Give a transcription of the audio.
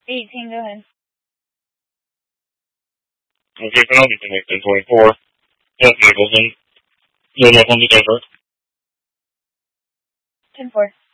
18, go ahead. Okay, penalty connected, 24. Test vehicles in. Load up on the desert. 10-4.